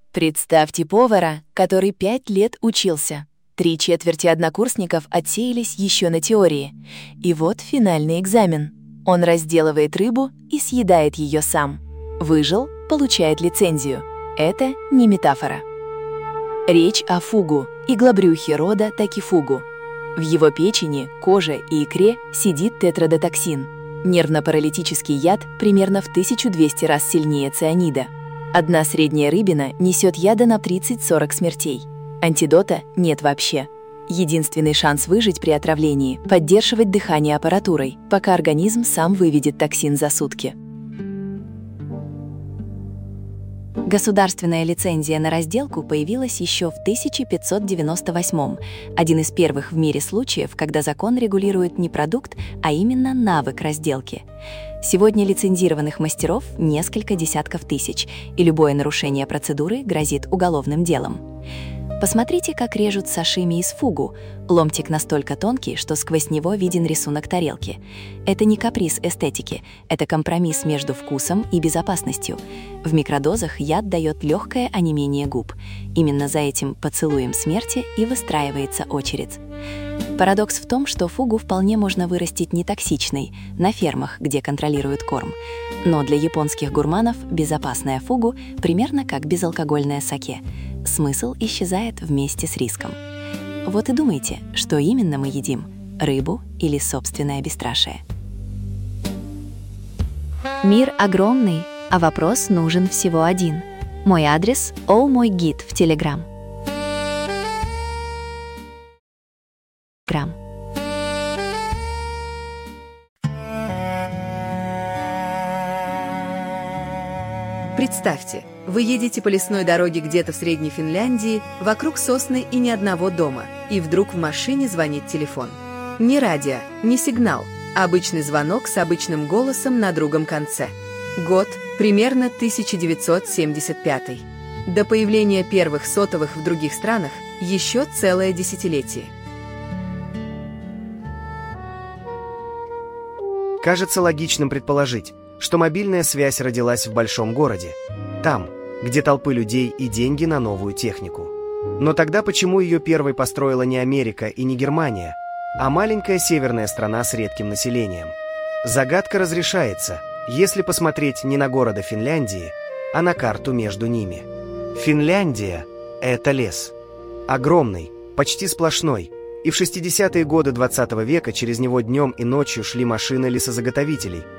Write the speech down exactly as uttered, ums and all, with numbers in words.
Представьте повара, который пять лет учился. Три четверти однокурсников отсеялись еще на теории. И вот финальный экзамен. Он разделывает рыбу и съедает ее сам. Выжил, получает лицензию. Это не метафора. Речь о фугу, иглобрюхе рода такифугу. В его печени, коже и икре сидит тетрадотоксин. Нервно-паралитический яд примерно в тысячу двести раз сильнее цианида. Одна средняя рыбина несет яда на тридцать-сорок смертей. Антидота нет вообще. Единственный шанс выжить при отравлении – поддерживать дыхание аппаратурой, пока организм сам выведет токсин за сутки. Государственная лицензия на разделку появилась еще в тысяча пятьсот девяносто восьмом, один из первых в мире случаев, когда закон регулирует не продукт, а именно навык разделки. Сегодня лицензированных мастеров несколько десятков тысяч, и любое нарушение процедуры грозит уголовным делом. Посмотрите, как режут сашими из фугу. Ломтик настолько тонкий, что сквозь него виден рисунок тарелки. Это не каприз эстетики, это компромисс между вкусом и безопасностью. В микродозах яд дает легкое онемение губ. Именно за этим поцелуем смерти и выстраивается очередь. Парадокс в том, что фугу вполне можно вырастить нетоксичной, на фермах, где контролируют корм. Но для японских гурманов безопасная фугу примерно как безалкогольное саке. Смысл исчезает вместе с риском. Вот и думайте, что именно мы едим – рыбу или собственное бесстрашие. Мир огромный, а вопрос нужен всего один. Мой адрес – О мой гид в Телеграм. Грамм. Представьте, вы едете по лесной дороге где-то в Средней Финляндии, вокруг сосны и ни одного дома, и вдруг в машине звонит телефон. Не радио, не сигнал, а обычный звонок с обычным голосом на другом конце. Год примерно тысяча девятьсот семьдесят пятый. До появления первых сотовых в других странах еще целое десятилетие. Кажется логичным предположить, что мобильная связь родилась в большом городе, там, где толпы людей и деньги на новую технику. Но тогда почему ее первой построила не Америка и не Германия, а маленькая северная страна с редким населением? Загадка разрешается, если посмотреть не на города Финляндии, а на карту между ними. Финляндия — это лес. Огромный, почти сплошной, и в шестидесятые годы двадцатого века через него днем и ночью шли машины лесозаготовителей,